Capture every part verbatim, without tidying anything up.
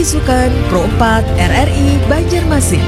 Baisukan Pro empat R R I Banjarmasin.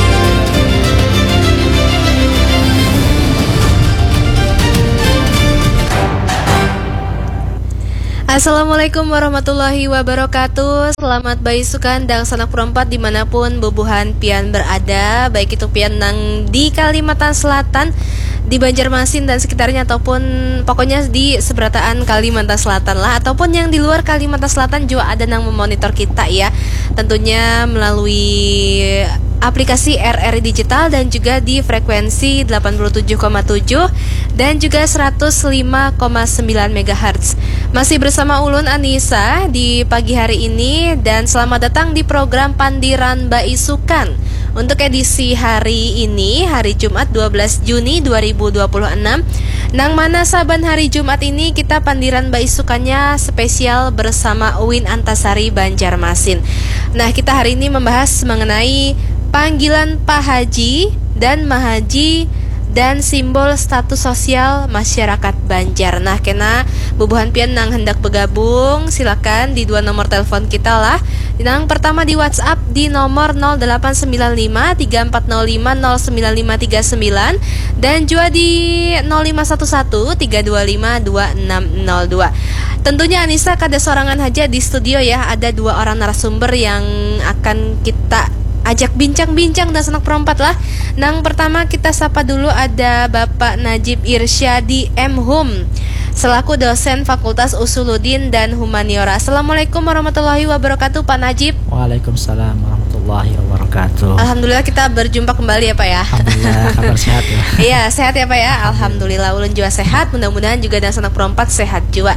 Assalamualaikum warahmatullahi wabarakatuh. Selamat baisukan dan sanak perempat dimanapun bubuhan pian berada, baik itu pian nang di Kalimantan Selatan, di Banjarmasin dan sekitarnya, ataupun pokoknya di seberataan Kalimantan Selatan lah, ataupun yang di luar Kalimantan Selatan juga ada nang memonitor kita ya, tentunya melalui aplikasi R R I Digital dan juga di frekuensi delapan puluh tujuh koma tujuh dan juga seratus lima koma sembilan megahertz. Masih bersama Ulun Anissa di pagi hari ini, dan selamat datang di program Pandiran Baisukan. Untuk edisi hari ini, hari Jumat dua belas Juni dua ribu dua puluh enam, nang mana saban hari Jumat ini kita Pandiran Baisukannya spesial bersama Uin Antasari Banjarmasin. Nah, kita hari ini membahas mengenai panggilan Pak Haji dan Mahaji dan simbol status sosial masyarakat Banjar. Nah, kena bubuhan pian nang hendak bergabung, silakan di dua nomor telepon kita lah. Yang pertama di WhatsApp di nomor nol delapan sembilan lima tiga empat nol lima nol sembilan lima tiga sembilan dan juga di nol lima satu satu tiga dua lima dua enam nol dua. Tentunya Anissa kada sorangan aja di studio ya, ada dua orang narasumber yang akan kita ajak bincang-bincang dan sanak perempat lah. Nang pertama kita sapa dulu ada Bapak Najib Irsyadi M Hum selaku dosen Fakultas Usuluddin dan Humaniora. Assalamualaikum warahmatullahi wabarakatuh Pak Najib. Waalaikumsalam warahmatullahi wabarakatuh. Alhamdulillah kita berjumpa kembali ya Pak ya. Alhamdulillah kabar sehat ya. Iya sehat ya Pak ya. Alhamdulillah ulun juga sehat. Mudah-mudahan juga dan sanak perempat sehat juga.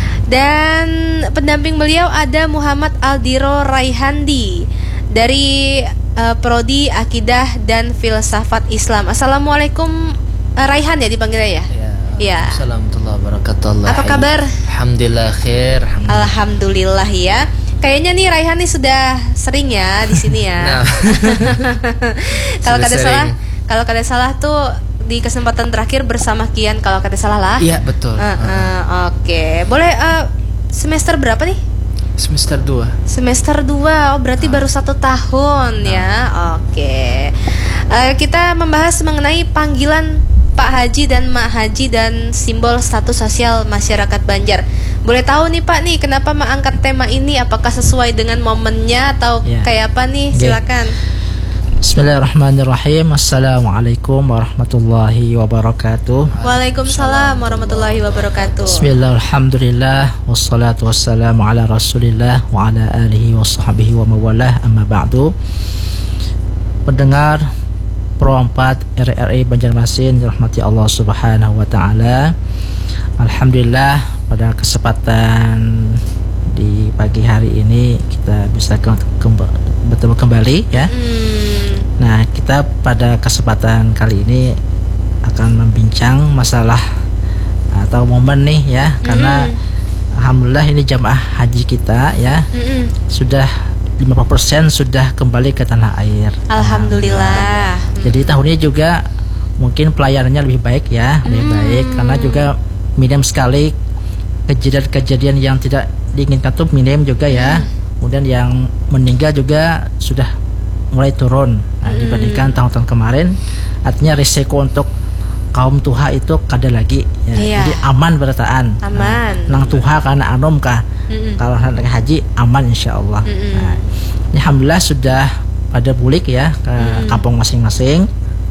Dan pendamping beliau ada Muhammad Aldiro Raihandi dari uh, Prodi Akidah dan Filsafat Islam. Assalamualaikum uh, Raihan ya dipanggilnya ya? Ya. Assalamualaikum warahmatullahi wabarakatuh. Apa kabar? Alhamdulillah khair. Alhamdulillah. Alhamdulillah ya. Kayaknya nih Raihan nih sudah sering ya di sini ya. Nah. Kalau kada salah, kalau kada salah tuh di kesempatan terakhir bersama Kian kalau kada salah lah. Iya betul. Uh, uh, Oke, okay. Boleh uh, semester berapa nih? Semester dua. Semester dua, oh berarti ah. baru satu tahun ah. ya. Oke okay. uh, Kita membahas mengenai panggilan Pak Haji dan Mak Haji dan simbol status sosial masyarakat Banjar. Boleh tahu nih Pak nih, kenapa mengangkat tema ini? Apakah sesuai dengan momennya atau ya. kayak apa nih? Silakan. Bismillahirrahmanirrahim. Assalamualaikum warahmatullahi wabarakatuh. Waalaikumsalam warahmatullahi wabarakatuh. Bismillah, alhamdulillah, wassalatu wassalamu ala rasulillah wa ala alihi wa sahbihi wa mawalah, amma ba'du. Pendengar Pro empat R R I Banjarmasin rahmati Allah subhanahu wa ta'ala. Alhamdulillah pada kesempatan di pagi hari ini kita bisa bertemu kembali ya. Hmm. Nah, kita pada kesempatan kali ini akan membincang masalah atau momen nih ya, hmm. karena alhamdulillah ini jamaah haji kita ya hmm. sudah lima puluh persen sudah kembali ke tanah air. Alhamdulillah. Hmm. Jadi tahun ini juga mungkin pelayanannya lebih baik ya, lebih hmm. baik karena juga minim sekali kejadian-kejadian yang tidak diinginkan tuh minim juga ya. Hmm. Kemudian yang meninggal juga sudah mulai turun nah, hmm. dibandingkan tahun-tahun kemarin. Artinya risiko untuk kaum tuha itu kada lagi ya. Iya. Jadi aman berataan. Aman. Nah, nang tuha karena anom kah. Hmm. Kalau hendak haji aman insyaallah. Hmm. Nah, alhamdulillah sudah pada bulik ya ke hmm. kampung masing-masing.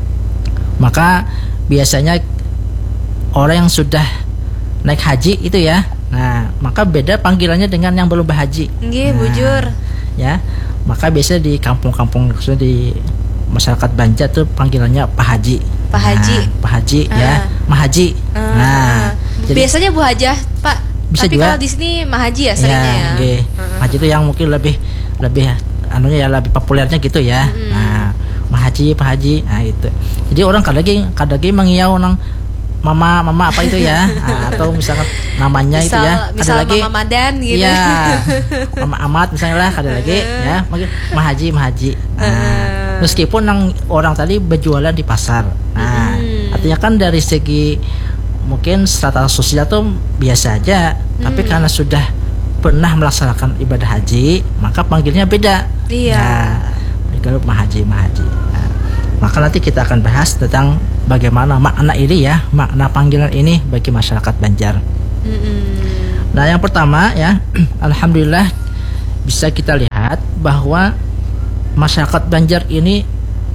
Maka biasanya orang yang sudah naik haji itu ya, nah maka beda panggilannya dengan yang belum berhaji. Nggih, nah, bujur. Ya, maka biasanya di kampung-kampung khususnya di masyarakat Banjar tuh panggilannya Pak Haji. Pak Haji. Nah, Pak Haji uh. ya, Mah Haji. Uh. Nah, jadi, biasanya Bu Hajah, Pak. Bisa Tapi juga, kalau di sini Mah Haji ya seringnya ya. ya. Uh. Haji itu yang mungkin lebih lebih anunya ya lebih populernya gitu ya. Hmm. Nah, Mah Haji, Pak Haji, nah itu. Jadi orang kadang lagi kadang lagi mengiau nang mama mama apa itu ya, nah, atau misalkan namanya misal, itu ya, ada lagi Mama Madan gitu. Iya. Mama Amat misalnya lah, ada lagi ya, mungkin Mah Haji, Mah Haji. Nah, uh. meskipun nang orang tadi berjualan di pasar. Nah, hmm. artinya kan dari segi mungkin strata sosial tuh biasa aja, hmm. tapi karena sudah pernah melaksanakan ibadah haji, maka panggilnya beda. Iya. Nah, kalau mahaji mahaji. Nah, maka nanti kita akan bahas tentang bagaimana makna ini ya, makna panggilan ini bagi masyarakat Banjar. Mm-mm. Nah, yang pertama ya, alhamdulillah bisa kita lihat bahwa masyarakat Banjar ini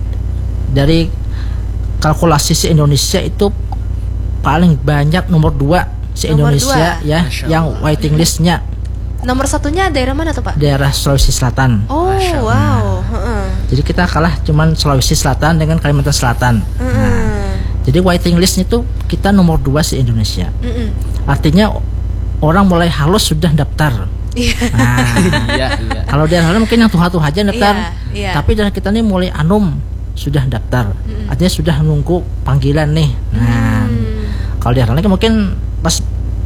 dari kalkulasi se-Indonesia itu paling banyak nomor dua se-Indonesia Nomor dua. ya, yang waiting listnya Nomor satunya daerah mana tuh Pak? daerah Sulawesi Selatan. Oh wow. Heeh. Jadi kita kalah cuman Sulawesi Selatan dengan Kalimantan Selatan. Nah, jadi waiting listnya itu kita nomor dua se-Indonesia. Mm-mm. Artinya orang mulai halus sudah daftar. Iya. Nah, Iya, iya. kalau daerah lain mungkin yang tuha-tuha aja daftar. Iya, iya. Tapi daerah kita ini mulai anum sudah daftar. Artinya sudah nunggu panggilan nih. Nah, Mm. kalau daerah lain kan mungkin pas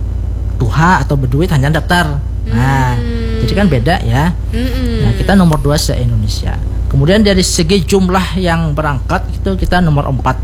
tuha atau berduit hanya daftar. Nah, jadi kan beda ya. Mm-mm. Nah, kita nomor dua se-Indonesia. Kemudian dari segi jumlah yang berangkat itu kita nomor empat.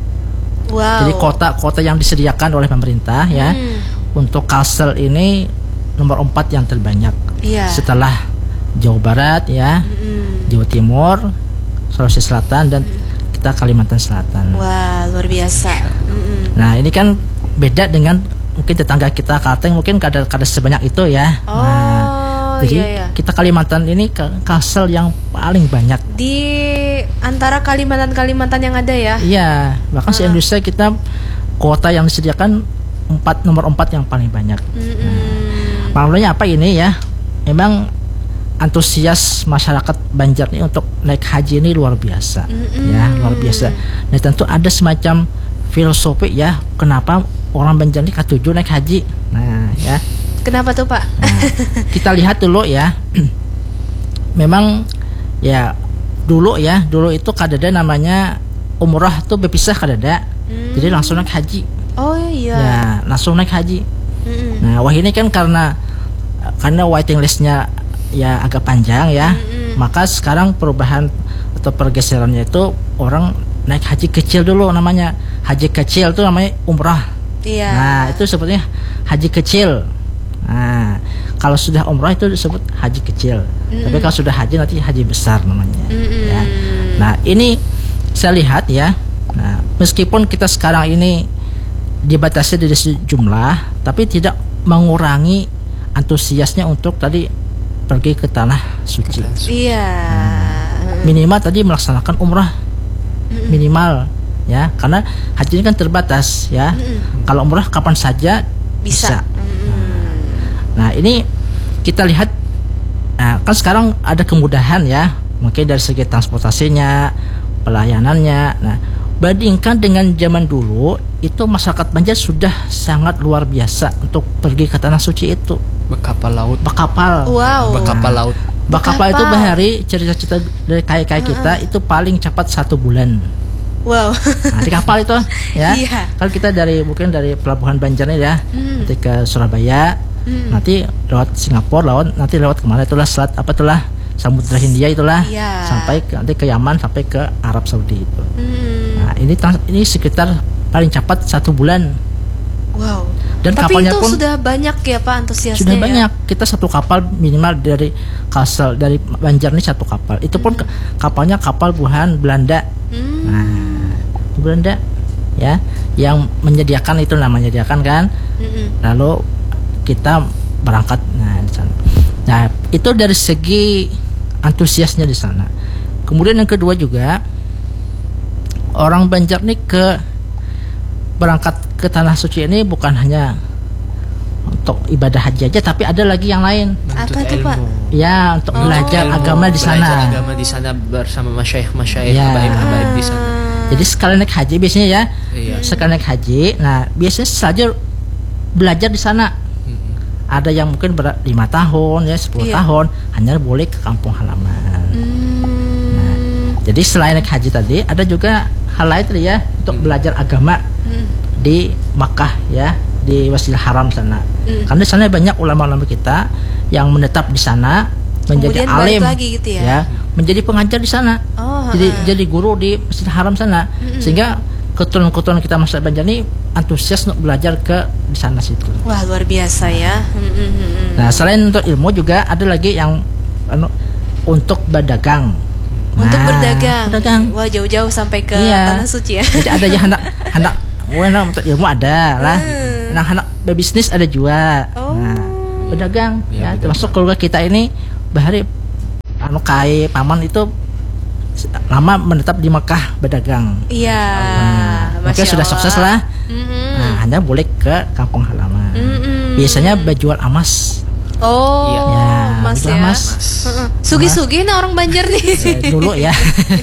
Wow. Jadi kota-kota yang disediakan oleh pemerintah ya Mm. untuk Kalsel ini nomor empat yang terbanyak. Iya. Setelah Jawa Barat ya, Mm-mm. Jawa Timur, Sulawesi Selatan dan kita Kalimantan Selatan. Wah luar biasa. Mm-mm. Nah, ini kan beda dengan mungkin tetangga kita Kalteng mungkin kada kada sebanyak itu ya. Oh Nah, jadi iya iya. kita Kalimantan ini ke- Kalsel yang paling banyak. Di antara Kalimantan-Kalimantan yang ada ya. Iya, bahkan se Indonesia kita kota yang disediakan empat nomor empat yang paling banyak. Mm-mm. Maknanya apa ini ya? Memang antusias masyarakat Banjar ini untuk naik haji ini luar biasa. Mm-mm. Ya, luar biasa. Nah, tentu ada semacam filosofi ya, kenapa orang Banjar ini ketujuh naik haji. Nah, ya. Kenapa tuh Pak? Nah, kita lihat dulu ya. Memang ya dulu ya, dulu itu kadada namanya umrah tuh berpisah kadada. Hmm. Jadi langsung naik haji. Oh iya. Ya, langsung naik haji. Mm-mm. Nah, wah ini kan karena karena waiting listnya ya agak panjang ya, Mm-mm. maka sekarang perubahan atau pergeserannya itu orang naik haji kecil dulu namanya. Haji kecil itu namanya umrah. Iya. Nah, itu sebetulnya haji kecil. Nah, kalau sudah umrah itu disebut haji kecil. Mm-mm. Tapi kalau sudah haji nanti haji besar namanya. Mm-mm. Ya. Nah, ini saya lihat ya. Nah, meskipun kita sekarang ini dibatasi dari segi jumlah, tapi tidak mengurangi antusiasnya untuk tadi pergi ke tanah suci. Iya. Minimal tadi melaksanakan umrah minimal ya, karena haji ini kan terbatas ya. Mm-mm. Kalau umrah kapan saja Bisa. bisa. Mm-mm. Nah, ini kita lihat nah, kan sekarang ada kemudahan ya, mungkin dari segi transportasinya, pelayanannya. Nah, bandingkan dengan zaman dulu itu masyarakat Banjar sudah sangat luar biasa untuk pergi ke tanah suci itu. Bekapal laut. Bakapal. Wow. Bekapal laut. Bakapal itu Bakapal. bahari cerita-cerita dari kayak-kayak kita itu paling cepat satu bulan. Wow. Nah, di kapal itu ya. Iya. Kan kita dari mungkin dari pelabuhan Banjar nih ya, Hmm. nanti ke Surabaya, Hmm. nanti lewat Singapura, lewat nanti lewat kemana itulah selat apa itulah Samudra Hindia itulah, Iya. sampai ke, nanti ke Yaman sampai ke Arab Saudi itu. Hmm. Nah, ini trans- ini sekitar paling cepat satu bulan. Wow. Dan Tapi kapalnya itu pun sudah banyak ya Pak antusiasnya. sudah ya? banyak. Kita satu kapal minimal dari Kalsel dari Banjar ini satu kapal. Itu pun ke- kapalnya kapal buahan Belanda. Hmm. Nah, Belanda ya, yang menyediakan itu namanya menyediakan kan. Mm-mm. Lalu kita berangkat nah di sana. Nah, itu dari segi antusiasnya di sana. Kemudian yang kedua juga orang Banjar nih ke berangkat ke tanah suci ini bukan hanya untuk ibadah haji aja, tapi ada lagi yang lain. Apa tuh, Pak? Ya, untuk Oh. belajar Ilmu, agama di sana. Belajar agama di sana bersama masyayikh-masyayikh, Ya. habaib-habaib di sana. Jadi sekali naik haji biasanya ya, Iya. sekali naik haji, nah biasanya saja belajar di sana. Mm-mm. Ada yang mungkin ber lima tahun ya, sepuluh Iya. tahun hanya boleh ke kampung halaman. Hmm. Jadi selain naik haji tadi, ada juga hal lain tadi ya untuk belajar agama Hmm. di Makkah ya, di Masjidil Haram sana. Hmm. Karena di sana banyak ulama-ulama kita yang menetap di sana menjadi Kemudian balik alim, lagi gitu ya? menjadi pengajar di sana. Oh, jadi heeh. jadi guru di Masjidil Haram sana. Mm-mm. Sehingga keturunan-keturunan kita masyarakat Banjar ini antusias untuk belajar ke di sana situ. Wah, luar biasa ya. Hmm, hmm, hmm, hmm. Nah, selain untuk ilmu juga ada lagi yang anu, untuk berdagang. Untuk Nah, berdagang. berdagang. Wah, jauh-jauh sampai ke Iya. tanah suci ya. Jadi ada yang anak anak well, untuk ilmu ada lah. Hmm. Nah, anak berbisnis ada juga. Oh. Nah, berdagang Iya, ya, berdagang. termasuk keluarga kita ini bahari anu kai paman itu lama menetap di Mekah berdagang. Iya. Nah, mungkin Masya sudah Allah. sukses lah. Mhm. Nah, hanya boleh ke kampung halaman. Mm-mm. Biasanya berjual emas. Oh, Iya. Ya, Mas betul, ya. Mas. Heeh. Sugi-sugi nih orang Banjar nih. Eh, dulu ya.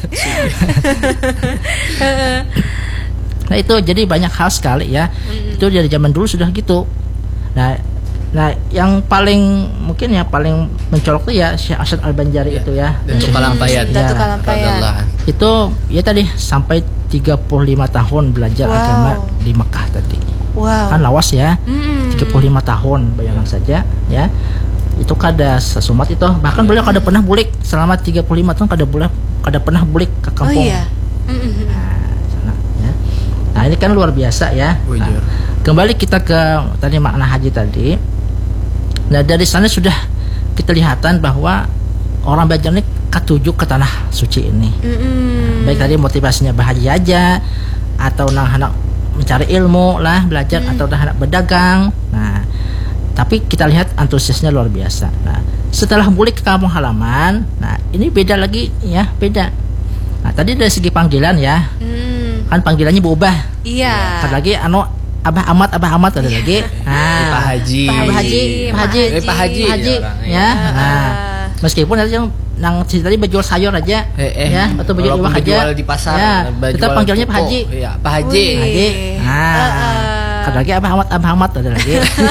Nah itu jadi banyak hal sekali ya. Itu dari zaman dulu sudah gitu. Nah, nah yang paling mungkin ya paling mencolok tuh ya Syekh Asyad Al-Banjari itu ya. Datuk Kalampayan. Ya. Datuk Kalampayan. Radallahu anhu. Itu ya tadi sampai tiga puluh lima tahun belajar Wow. agama di Mekah tadi. Wow. Kan lawas ya. Mm-mm. tiga puluh lima tahun bayangkan saja ya. Itu kada sesumat itu bahkan beliau kada pernah bulik selama tiga puluh lima tahun kada boleh kada pernah bulik ke Oh kampung. iya. Mm-mm. Nah, sana, ya. Nah, ini kan luar biasa ya. Bujur. Nah, kembali kita ke tadi makna haji tadi. Nah, dari sana sudah kita lihatan bahwa orang Banjar ini ketujuh ke tanah suci ini. Mm-mm. Baik tadi motivasinya berhaji aja atau nang hendak mencari ilmu lah, belajar atau nang hendak berdagang. Nah, tapi kita lihat antusiasnya luar biasa. Nah, setelah balik ke kampung halaman, nah ini beda lagi ya, beda. Nah, tadi dari segi panggilan ya, Mm. kan panggilannya berubah. Iya. Ada lagi anu Abah Ahmad, Abah Ahmad ada lagi. Nah, Pak Haji. Pak Haji, Pak Haji, Eh, Pak Haji. Pak Haji, orang, ya. Nah, Ah. meskipun ada yang nang si tadi berjual sayur aja, Eh, eh. ya, atau berjual Walaupun iwak aja, berjual di pasar, ya, berjual kita panggilnya Pak toko. Haji. Iya, Pak Haji. Wih. Haji. Nah, Ah. ada lagi Abah Ahmad, Abah Ahmad ada lagi.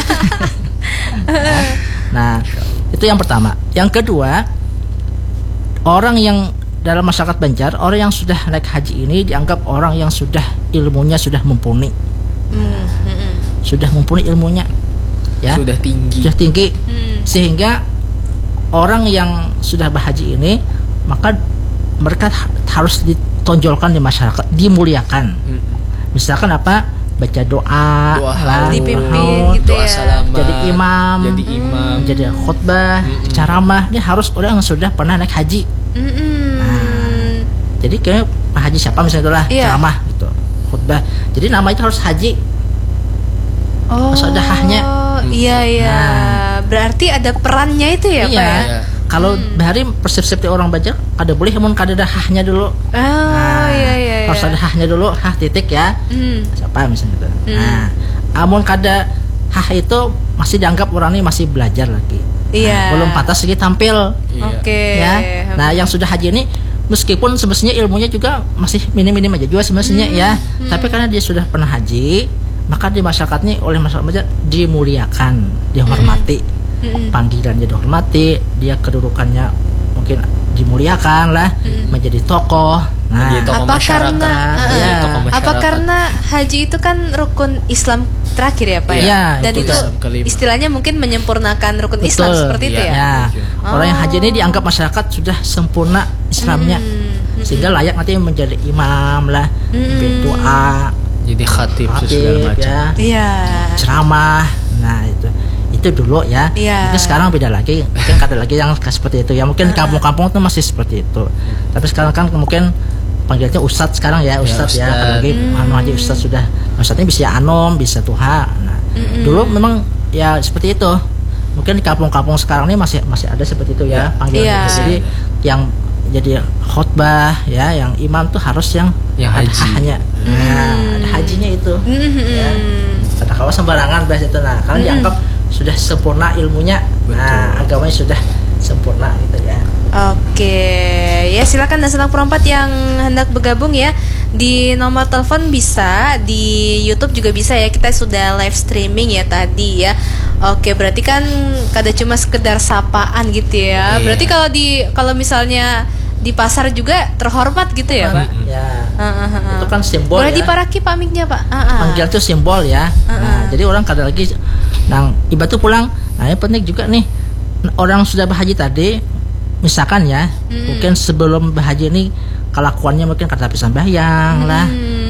nah, nah, itu yang pertama. Yang kedua, orang yang dalam masyarakat Banjar, orang yang sudah naik haji ini dianggap orang yang sudah ilmunya sudah mumpuni, Mm, mm-mm. sudah mumpuni ilmunya, ya, Sudah tinggi. sudah tinggi, Mm. sehingga orang yang sudah berhaji ini maka mereka ha- harus ditonjolkan di masyarakat, dimuliakan. Mm. Misalkan apa? Baca doa, Doa lah, haul. Dipimpin haul, gitu Doa ya. salaman. jadi imam, Jadi imam. jadi khutbah, Mm-mm. ceramah. Ini harus orang yang sudah pernah naik haji. Mm-mm. Jadi kayak Pak Haji siapa misalnya itulah Iya. ceramah gitu, khutbah. Jadi nama itu harus haji. Oh. Harus ada hahnya. Iya iya. Nah. Berarti ada perannya itu ya, Pak Iya. ya? Iya. Kalau bahari persepsi orang Banjar ada boleh namun kada ada hahnya dulu. Oh, iya iya iya. Harus ada hahnya dulu, hah titik ya. Mm. Siapa misalnya itu. Hmm. Nah, amun kada hah itu masih dianggap orang ini masih belajar lagi. Iya. Nah, belum pantas lagi tampil. Iya. Oke. Ya. Nah, yang sudah haji ini meskipun semestinya ilmunya juga masih minim-minim aja juga semestinya ya, tapi karena dia sudah pernah haji, maka di masyarakat ini oleh masyarakat Banjar dimuliakan, dihormati, Mm-mm. panggilannya dihormati, dia kedudukannya mungkin dimuliakan lah, menjadi tokoh. Nah, Menjadi tokoh Apa masyarakat. karena Iya. uh, Tokoh apa masyarakat. karena haji itu kan rukun Islam terakhir ya, Pak ya? Iya, Dan itu itu Islam kelima. istilahnya mungkin menyempurnakan rukun Islam Betul. seperti itu Iya. ya. ya, orang yang haji ini dianggap masyarakat sudah sempurna Islamnya, Hmm. sehingga layak nanti menjadi imam lah, Hmm. berdoa, Jadi khatib segala khatib, macam. ya, Iya. ceramah. Nah itu itu dulu ya. Iya. Mungkin sekarang beda lagi, mungkin ada lagi yang seperti itu ya. Mungkin kampung-kampung tuh masih seperti itu, tapi sekarang kan mungkin panggilnya ustadz sekarang ya, ustadz ya, ustadz. apalagi anu aja ustadz sudah, ustadznya bisa anom, bisa tuha. Nah, dulu memang ya seperti itu. Mungkin di kampung-kampung sekarang ini masih masih ada seperti itu ya, panggilannya. Iya. Jadi yang jadi khutbah ya, yang imam tuh harus yang Yang ada haji. hahnya. Nah, ada hajinya itu. Mm-mm. Ya. Kata kalau sembarangan bahas itu, nah karena dianggap sudah sempurna ilmunya, nah agamanya sudah sempurna gitu ya. Oke, ya silakan dan senang perempat yang hendak bergabung ya di nomor telepon bisa, di YouTube juga bisa ya. Kita sudah live streaming ya tadi ya. Oke, berarti kan kada cuma sekedar sapaan gitu ya. Iya. Berarti kalau di kalau misalnya di pasar juga terhormat gitu ya, Pak. Ya, Heeh, heeh. itu kan simbol Boleh ya. diparaki pamiknya, Pak. Heeh. Panggilan itu simbol ya. Nah, jadi orang kada lagi nang ibadah tuh pulang. Nah, yang penting juga nih orang sudah berhaji tadi, misalkan ya, mungkin sebelum berhaji ini kelakuannya mungkin kata pisan bayang lah,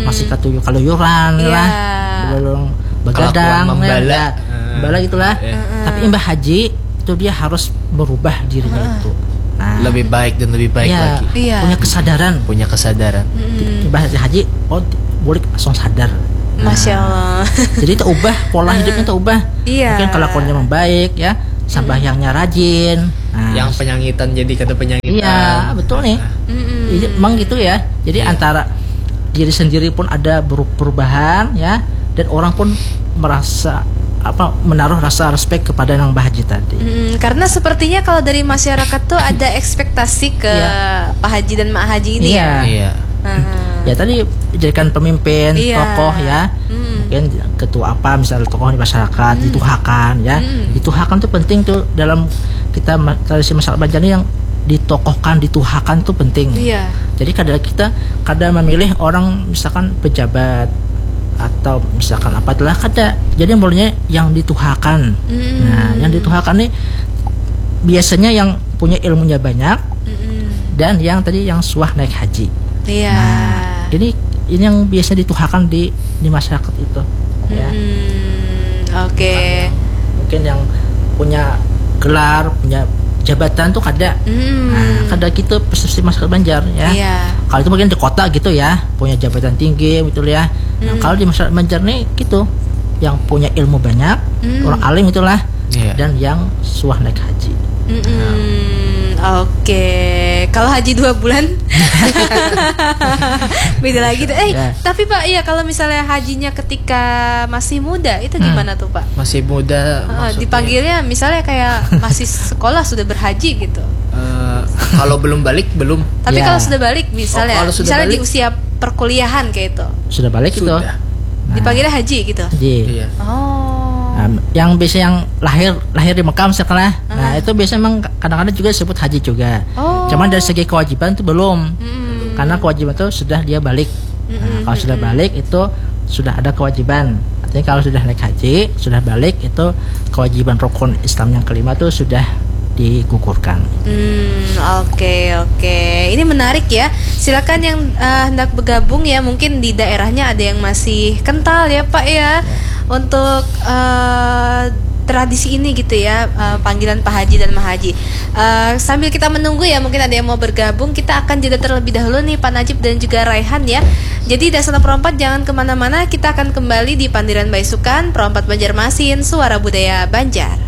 masih katuyuk kaluyuran Iya. lah, belum begadang, Kelakuan membala. ya, membala gitulah. Iya. Tapi imbah haji itu dia harus berubah dirinya itu. Nah, Lebih baik dan lebih baik ya, lagi. Iya. punya kesadaran. Punya kesadaran. Imbah haji, oh boleh langsung sadar. Masya Allah. Jadi itu ubah pola hidupnya itu ubah. Iya. Mungkin kelakuannya membaik ya, sembahyangnya rajin. Nah, Yang penyangitan jadi kata penyangitan. iya, betul nih. Mm-mm. Jadi, emang gitu ya. Jadi Iya. antara diri sendiri pun ada beru- perubahan ya, dan orang pun merasa apa menaruh rasa respect kepada yang Mbah Haji tadi. Mm, karena sepertinya kalau dari masyarakat tuh ada ekspektasi ke Iya. Pak Haji dan Mak Haji ini Iya. ya. Iya. Hmm. Ya tadi dijadikan pemimpin, Iya. tokoh ya. Mm. Mungkin ketua apa misalnya tokoh di masyarakat, dituhakan ya. Mm. Dituhakan tuh penting tuh dalam kita ma- tradisi masyarakat Banjar ini, yang ditokohkan, dituhakan tuh penting. Iya. Jadi kadang kita kadang memilih orang misalkan pejabat atau misalkan apa itulah kada. Jadi mulanya yang dituhakan. Mm. Nah, yang dituhakan nih biasanya yang punya ilmunya banyak Mm-mm. dan yang tadi yang suah naik haji. Iya. Nah, ini ini yang biasa dituhakan di di masyarakat itu. Ya. Mm, Oke. Mungkin yang punya gelar, punya jabatan tuh kada. Mm. Nah, kada gitu persepsi masyarakat Banjar ya. Iya. Kalau itu mungkin di kota gitu ya, punya jabatan tinggi betul ya. Nah, Hmm. kalau di masyarakat Banjar nih gitu, yang punya ilmu banyak, Hmm. orang alim itulah, Iya. dan yang suah naik haji. Mm-mm. Oke. Kalau haji dua bulan, beda lagi tuh. Eh, Ya. tapi Pak, iya kalau misalnya hajinya ketika masih muda, itu gimana tuh Pak? Masih muda. Uh, maksudnya. dipanggilnya misalnya kayak masih sekolah sudah berhaji gitu. Eh, kalau belum balik belum. Tapi Ya. kalau sudah balik misalnya, Oh, kalau sudah misalnya di balik? usia perkuliahan kayak itu, Sudah balik itu. Sudah. Nah, dipanggilnya haji gitu. haji. Iya. Oh. Nah, yang biasa yang lahir lahir di Mekah misalkan lah. Nah, itu biasanya memang kadang-kadang juga disebut haji juga. Oh. Cuman dari segi kewajiban itu belum. Mm. Karena kewajiban itu sudah dia balik. Nah, kalau sudah balik itu sudah ada kewajiban. Artinya kalau sudah naik haji, sudah balik itu kewajiban rukun Islam yang kelima itu sudah digugurkan. Hmm, oke oke. Ini menarik ya. Silakan yang eh, hendak bergabung ya. Mungkin di daerahnya ada yang masih kental ya Pak ya, untuk eh, tradisi ini gitu ya, eh, panggilan Pak Haji dan Mah Haji. Eh, sambil kita menunggu ya, mungkin ada yang mau bergabung. Kita akan jeda terlebih dahulu nih Pak Najib dan juga Raihan ya. Jadi Dasana Perompat jangan kemana-mana. Kita akan kembali di Pandiran Baisukan, Perompat Banjarmasin, Suara Budaya Banjar.